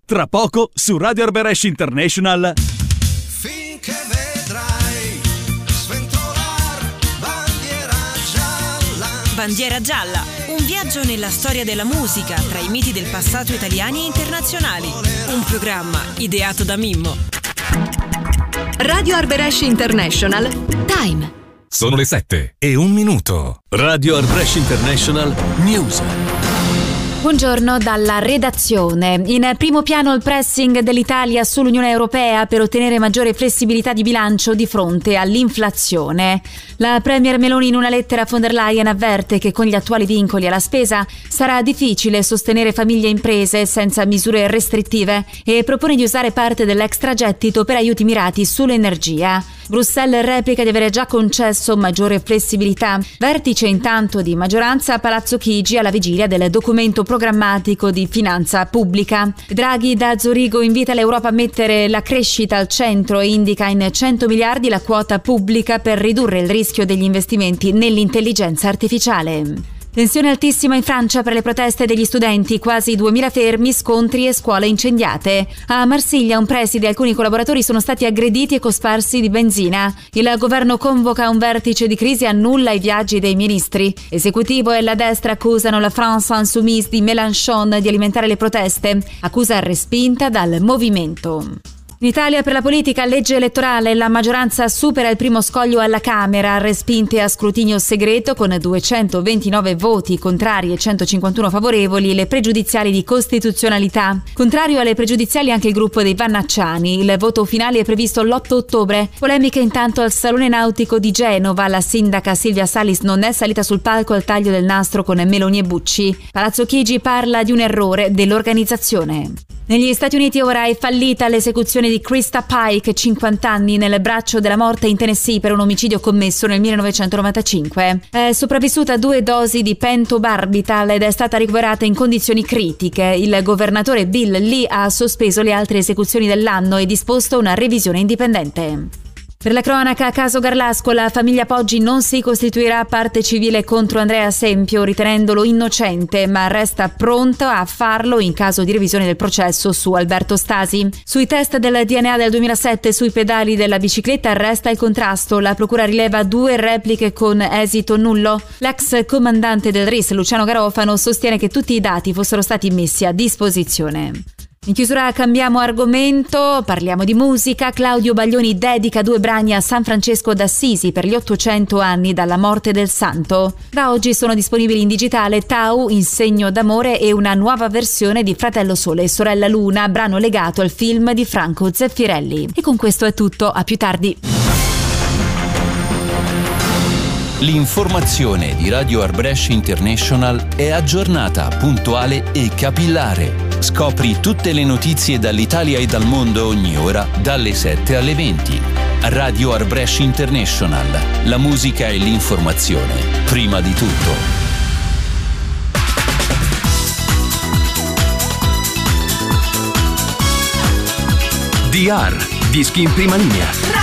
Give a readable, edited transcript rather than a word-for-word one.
Tra poco su Radio Arberesh International. Finché vedrai sventolar bandiera gialla. Bandiera gialla, un viaggio nella storia della musica tra i miti del passato italiani e internazionali. Un programma ideato da Mimmo. Radio Arberesh International Time. Sono le 7:01. Radio Arberesh International News. Buongiorno dalla redazione. In primo piano il pressing dell'Italia sull'Unione Europea per ottenere maggiore flessibilità di bilancio di fronte all'inflazione. La Premier Meloni in una lettera a von der Leyen avverte che con gli attuali vincoli alla spesa sarà difficile sostenere famiglie e imprese senza misure restrittive e propone di usare parte dell'extragettito per aiuti mirati sull'energia. Bruxelles replica di avere già concesso maggiore flessibilità. Vertice intanto di maggioranza a Palazzo Chigi alla vigilia del documento programmatico di finanza pubblica. Draghi da Zurigo invita l'Europa a mettere la crescita al centro e indica in 100 miliardi la quota pubblica per ridurre il rischio degli investimenti nell'intelligenza artificiale. Tensione altissima in Francia per le proteste degli studenti, quasi 2000 fermi, scontri e scuole incendiate. A Marsiglia un preside e alcuni collaboratori sono stati aggrediti e cosparsi di benzina. Il governo convoca un vertice di crisi e annulla i viaggi dei ministri. Esecutivo e la destra accusano la France Insoumise di Mélenchon di alimentare le proteste, accusa respinta dal movimento. In Italia per la politica, legge elettorale, la maggioranza supera il primo scoglio alla Camera, respinte a scrutinio segreto con 229 voti contrari e 151 favorevoli le pregiudiziali di costituzionalità. Contrario alle pregiudiziali anche il gruppo dei Vannacciani. Il voto finale è previsto l'8 ottobre. Polemiche intanto al Salone Nautico di Genova. La sindaca Silvia Salis non è salita sul palco al taglio del nastro con Meloni e Bucci. Palazzo Chigi parla di un errore dell'organizzazione. Negli Stati Uniti ora è fallita l'esecuzione di Krista Pike, 50 anni, nel braccio della morte in Tennessee per un omicidio commesso nel 1995. È sopravvissuta a 2 dosi di pentobarbital ed è stata ricoverata in condizioni critiche. Il governatore Bill Lee ha sospeso le altre esecuzioni dell'anno e disposto una revisione indipendente. Per la cronaca, caso Garlasco, la famiglia Poggi non si costituirà parte civile contro Andrea Sempio, ritenendolo innocente, ma resta pronta a farlo in caso di revisione del processo su Alberto Stasi. Sui test del DNA del 2007 sui pedali della bicicletta resta il contrasto. La procura rileva 2 repliche con esito nullo. L'ex comandante del RIS, Luciano Garofano, sostiene che tutti i dati fossero stati messi a disposizione. In chiusura cambiamo argomento, parliamo di musica. Claudio Baglioni dedica 2 brani a San Francesco d'Assisi per gli 800 anni dalla morte del santo. Da oggi sono disponibili in digitale Tau, in segno d'amore, e una nuova versione di Fratello Sole e Sorella Luna, brano legato al film di Franco Zeffirelli. E con questo è tutto, a più tardi. L'informazione di Radio Arberesh International è aggiornata, puntuale e capillare. Scopri tutte le notizie dall'Italia e dal mondo ogni ora, dalle 7 alle 20. Radio Arberesh International. La musica e l'informazione, prima di tutto. DR, dischi in prima linea.